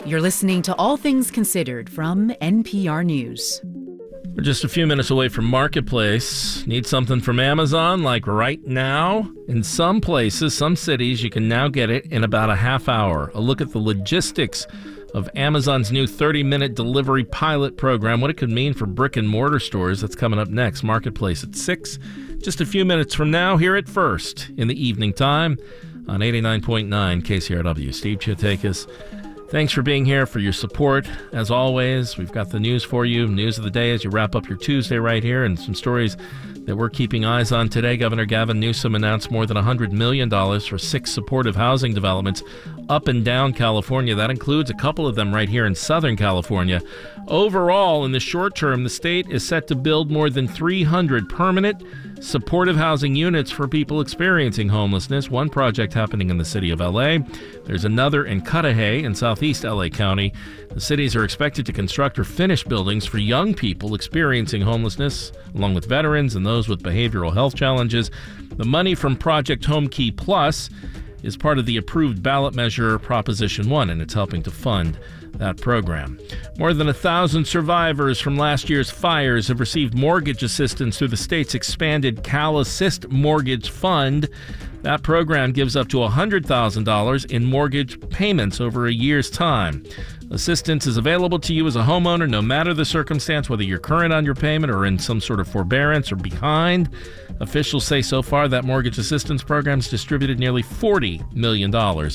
You're listening to All Things Considered from NPR News. We're just a few minutes away from Marketplace. Need something from Amazon like right now? In some places, some cities, you can now get it in about a half hour. A look at the logistics of Amazon's new 30-minute delivery pilot program, what it could mean for brick and mortar stores. That's coming up next. Marketplace at 6. Just a few minutes from now, here at First in the evening time on 89.9 KCRW. Steve Chiatakis. Thanks for being here, for your support. As always, we've got the news for you, news of the day as you wrap up your Tuesday right here, and some stories that we're keeping eyes on today. Governor Gavin Newsom announced more than $100 million for 6 supportive housing developments up and down California. That includes a couple of them right here in Southern California. Overall, in the short term, the state is set to build more than 300 permanent supportive housing units for people experiencing homelessness. One project happening in the city of L.A. There's another in Cudahy in southeast L.A. County. The cities are expected to construct or finish buildings for young people experiencing homelessness, along with veterans and those with behavioral health challenges. The money from Project Home Key Plus is part of the approved ballot measure Proposition 1, and it's helping to fund that program. More than 1,000 survivors from last year's fires have received mortgage assistance through the state's expanded Cal Assist Mortgage Fund. That program gives up to $100,000 in mortgage payments over a year's time. Assistance is available to you as a homeowner no matter the circumstance, whether you're current on your payment or in some sort of forbearance or behind. Officials say so far that mortgage assistance program's distributed nearly $40 million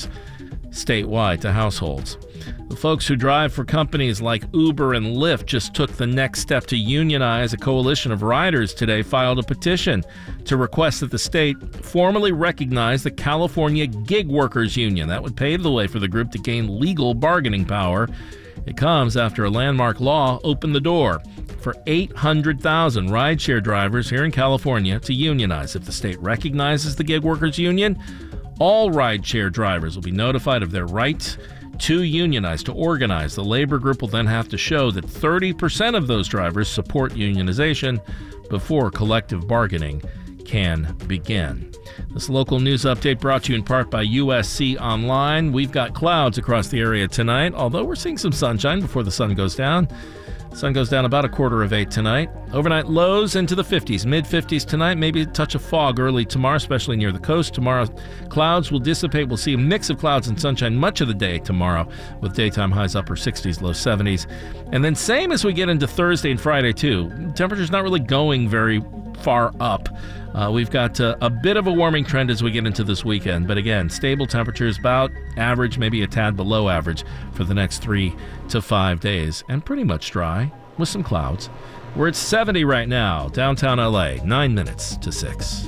statewide to households. The folks who drive for companies like Uber and Lyft just took the next step to unionize. A coalition of riders today filed a petition to request that the state formally recognize the California Gig Workers Union. That would pave the way for the group to gain legal bargaining power. It comes after a landmark law opened the door for 800,000 rideshare drivers here in California to unionize. If the state recognizes the Gig Workers Union, all rideshare drivers will be notified of their right to unionize, to organize. The labor group will then have to show that 30% of those drivers support unionization before collective bargaining can begin. This local news update brought to you in part by USC Online. We've got clouds across the area tonight, although we're seeing some sunshine before the sun goes down. Sun goes down about 7:45 tonight. Overnight lows into the 50s, mid-50s tonight. Maybe a touch of fog early tomorrow, especially near the coast. Tomorrow, clouds will dissipate. We'll see a mix of clouds and sunshine much of the day tomorrow, with daytime highs upper 60s, low 70s. And then same as we get into Thursday and Friday, too. Temperature's not really going very far up. We've got a bit of a warming trend as we get into this weekend. But again, stable temperatures, about average, maybe a tad below average for the next 3 to 5 days. And pretty much dry with some clouds. We're at 70 right now, downtown LA, 9 minutes to 6.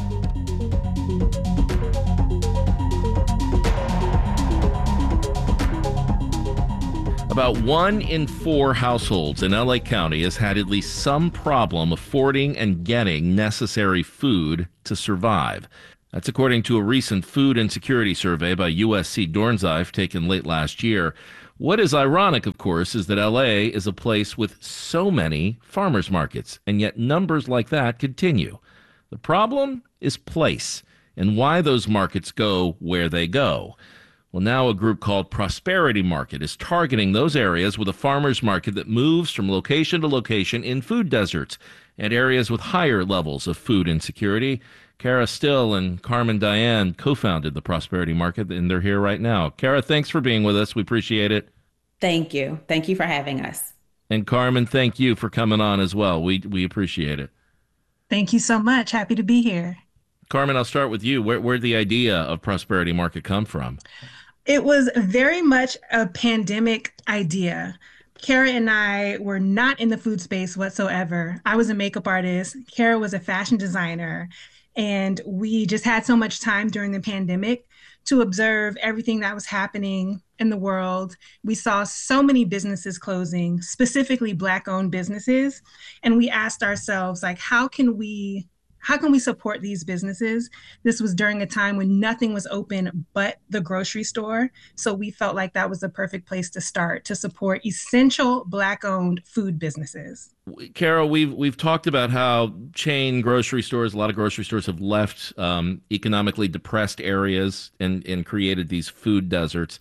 About 1 in 4 households in LA County has had at least some problem affording and getting necessary food to survive. That's according to a recent food insecurity survey by USC Dornsife taken late last year. What is ironic, of course, is that LA is a place with so many farmers markets, and yet numbers like that continue. The problem is place and why those markets go where they go. Well, now a group called Prosperity Market is targeting those areas with a farmers market that moves from location to location in food deserts and areas with higher levels of food insecurity. Kara Still and Carmen Diane co-founded the Prosperity Market, and they're here right now. Kara, thanks for being with us. We appreciate it. Thank you. Thank you for having us. And Carmen, thank you for coming on as well. We appreciate it. Thank you so much. Happy to be here. Carmen, I'll start with you. Where'd the idea of Prosperity Market come from? It was very much a pandemic idea. Kara and I were not in the food space whatsoever. I was a makeup artist. Kara was a fashion designer. And we just had so much time during the pandemic to observe everything that was happening in the world. We saw so many businesses closing, specifically Black-owned businesses. And we asked ourselves, like, how can we support these businesses? This was during a time when nothing was open but the grocery store. So we felt like that was the perfect place to start, to support essential Black-owned food businesses. Carol, we've talked about how chain grocery stores, a lot of grocery stores have left economically depressed areas and created these food deserts.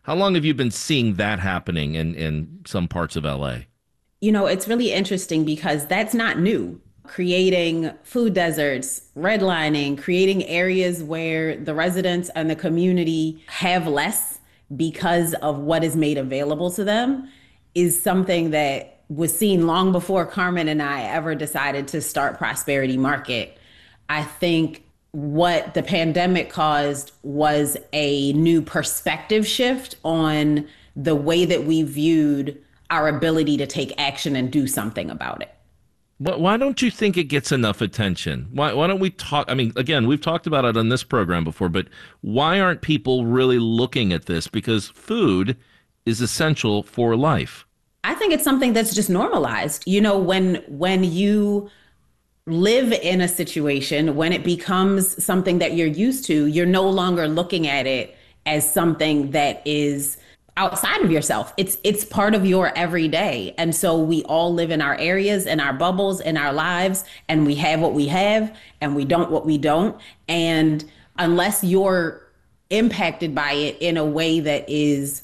How long have you been seeing that happening in some parts of LA? It's really interesting because that's not new. Creating food deserts, redlining, creating areas where the residents and the community have less because of what is made available to them is something that was seen long before Carmen and I ever decided to start Prosperity Market. I think what the pandemic caused was a new perspective shift on the way that we viewed our ability to take action and do something about it. But why don't you think it gets enough attention? Why don't we talk? I mean, again, we've talked about it on this program before, but why aren't people really looking at this? Because food is essential for life. I think it's something that's just normalized. When you live in a situation, when it becomes something that you're used to, you're no longer looking at it as something that is outside of yourself. It's part of your everyday. And so we all live in our areas and our bubbles in our lives, and we have what we have and we don't what we don't. And unless you're impacted by it in a way that is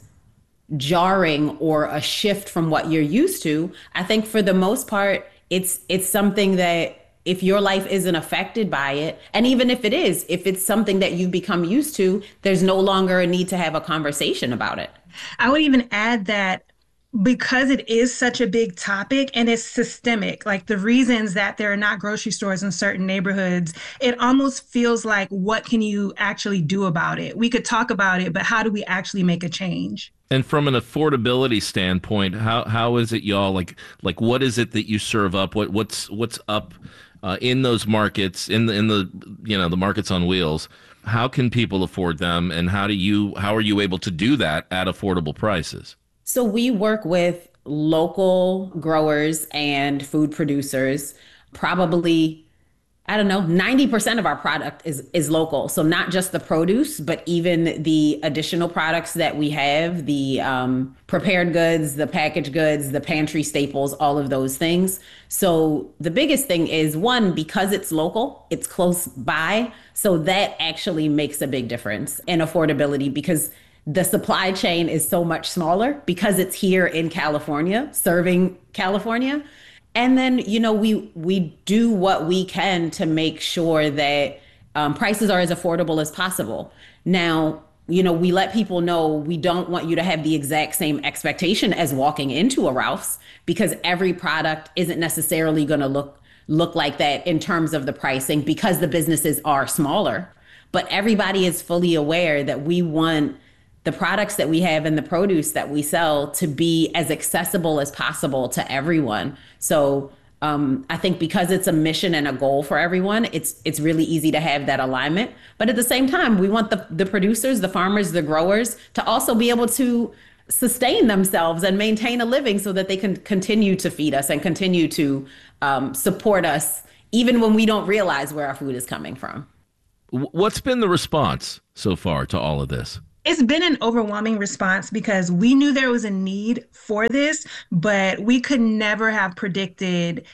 jarring or a shift from what you're used to, I think for the most part, it's something that if your life isn't affected by it, and even if it is, if it's something that you've become used to, there's no longer a need to have a conversation about it. I would even add that because it is such a big topic and it's systemic, like the reasons that there are not grocery stores in certain neighborhoods, it almost feels like, what can you actually do about it? We could talk about it, but how do we actually make a change? And from an affordability standpoint, how is it, y'all? Like what is it that you serve up? What's up in those markets, in the the markets on wheels? How can people afford them, and how are you able to do that at affordable prices? So we work with local growers and food producers. Probably, I don't know, 90% of our product is local. So not just the produce, but even the additional products that we have, the prepared goods, the packaged goods, the pantry staples, all of those things. So the biggest thing is, one, because it's local, it's close by. So that actually makes a big difference in affordability, because the supply chain is so much smaller because it's here in California, serving California. And then, we do what we can to make sure that prices are as affordable as possible. Now, we let people know we don't want you to have the exact same expectation as walking into a Ralph's, because every product isn't necessarily going to look like that in terms of the pricing, because the businesses are smaller. But everybody is fully aware that we want the products that we have and the produce that we sell to be as accessible as possible to everyone. So I think because it's a mission and a goal for everyone, it's really easy to have that alignment. But at the same time, we want the producers, the farmers, the growers to also be able to sustain themselves and maintain a living so that they can continue to feed us and continue to support us, even when we don't realize where our food is coming from. What's been the response so far to all of this? It's been an overwhelming response because we knew there was a need for this, but we could never have predicted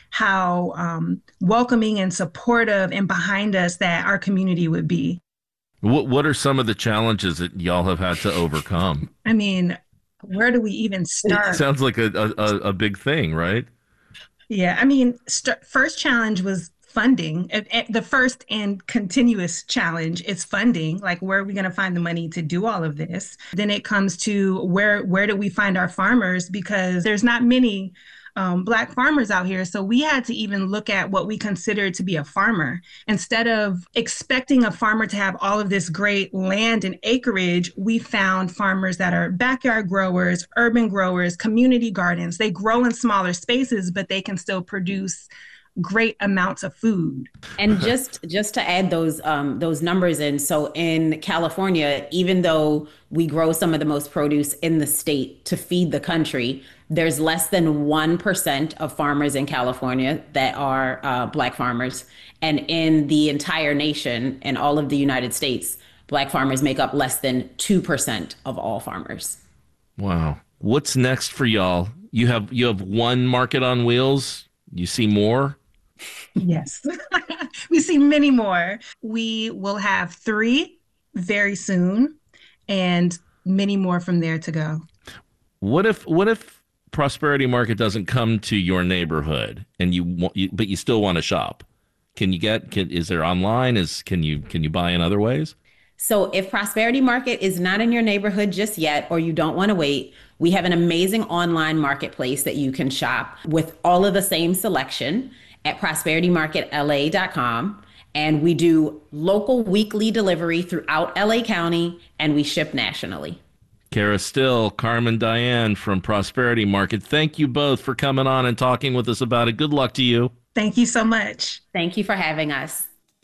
how welcoming and supportive and behind us that our community would be. What are some of the challenges that y'all have had to overcome? I mean, where do we even start? It sounds like a big thing, right? Yeah, I mean, first challenge was funding. The first and continuous challenge is funding. Like, where are we going to find the money to do all of this? Then it comes to where do we find our farmers? Because there's not many Black farmers out here. So we had to even look at what we considered to be a farmer. Instead of expecting a farmer to have all of this great land and acreage, we found farmers that are backyard growers, urban growers, community gardens. They grow in smaller spaces, but they can still produce great amounts of food. And just to add those numbers in, so in California, even though we grow some of the most produce in the state to feed the country, there's less than 1% of farmers in California that are Black farmers. And in the entire nation and all of the United States, Black farmers make up less than 2% of all farmers. Wow. What's next for y'all? You have one market on wheels. You see more? Yes, we see many more. We will have 3 very soon. And many more from there to go. What if Prosperity Market doesn't come to your neighborhood and but you still want to shop? Is there online? Can you buy in other ways? So if Prosperity Market is not in your neighborhood just yet, or you don't want to wait, we have an amazing online marketplace that you can shop with all of the same selection at prosperitymarketla.com. And we do local weekly delivery throughout LA County, and we ship nationally. Kara Still, Carmen Diane from Prosperity Market, thank you both for coming on and talking with us about it. Good luck to you. Thank you so much. Thank you for having us.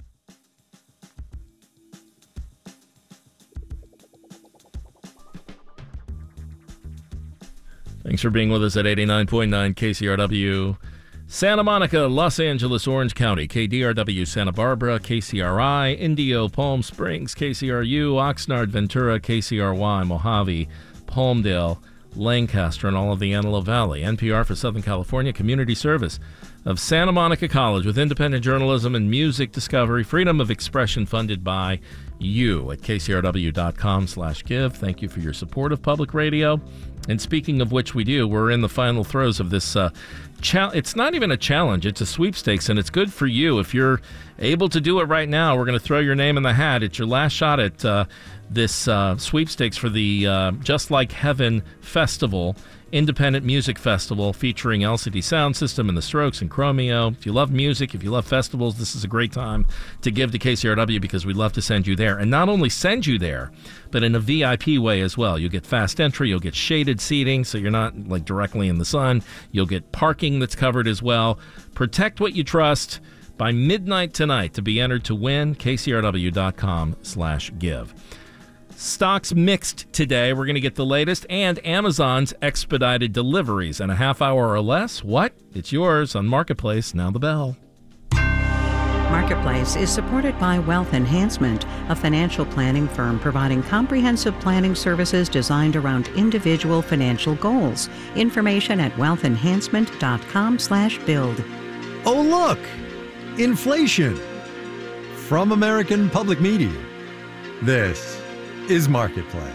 Thanks for being with us at 89.9 KCRW, Santa Monica, Los Angeles, Orange County, KDRW, Santa Barbara, KCRI, Indio, Palm Springs, KCRU, Oxnard, Ventura, KCRY, Mojave, Palmdale, Lancaster, and all of the Antelope Valley. NPR for Southern California, community service of Santa Monica College with independent journalism and music discovery, freedom of expression funded by you at kcrw.com/give. Thank you for your support of public radio. And speaking of which we do, we're in the final throes of this it's not even a challenge, it's a sweepstakes, and it's good for you. If you're able to do it right now, we're going to throw your name in the hat. It's your last shot at this sweepstakes for the Just Like Heaven Festival, independent music festival featuring LCD Sound System and The Strokes and Chromeo. If you love music, if you love festivals, this is a great time to give to KCRW because we'd love to send you there. And not only send you there, but in a VIP way as well. You'll get fast entry, you'll get shaded seating so you're not like directly in the sun. You'll get parking that's covered as well. Protect what you trust by midnight tonight to be entered to win. kcrw.com/give. Stocks mixed today. We're going to get the latest and Amazon's expedited deliveries in a half hour or less. What? It's yours on Marketplace. Now the bell. Marketplace is supported by Wealth Enhancement, a financial planning firm providing comprehensive planning services designed around individual financial goals. Information at wealthenhancement.com/build. Oh, look! Inflation. From American Public Media. This is Marketplace.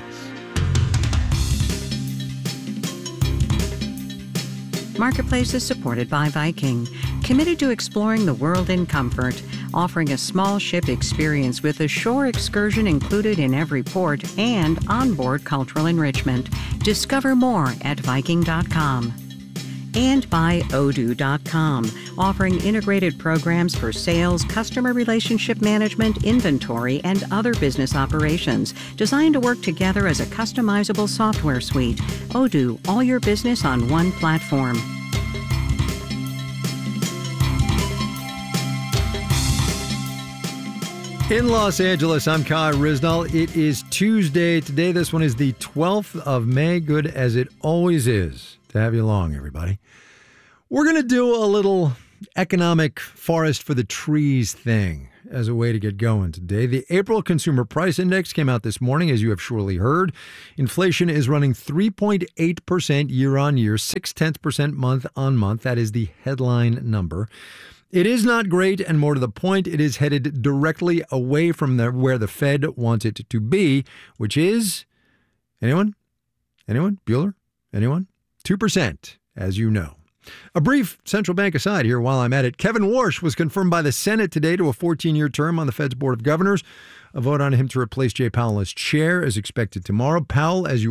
Marketplace is supported by Viking, committed to exploring the world in comfort, offering a small ship experience with a shore excursion included in every port and onboard cultural enrichment. Discover more at Viking.com. And by Odoo.com, offering integrated programs for sales, customer relationship management, inventory, and other business operations, designed to work together as a customizable software suite. Odoo, all your business on one platform. In Los Angeles, I'm Kai Risnall. It is Tuesday today. This one is the 12th of May. Good as it always is to have you along, everybody. We're going to do a little economic forest for the trees thing as a way to get going today. The April Consumer Price Index came out this morning, as you have surely heard. Inflation is running 3.8% year on year, 0.6% month on month. That is the headline number. It is not great, and more to the point, it is headed directly away from where the Fed wants it to be, which is, anyone? Bueller? Anyone? 2%, as you know. A brief central bank aside here while I'm at it. Kevin Warsh was confirmed by the Senate today to a 14-year term on the Fed's Board of Governors. A vote on him to replace Jay Powell as chair is expected tomorrow. Powell, as you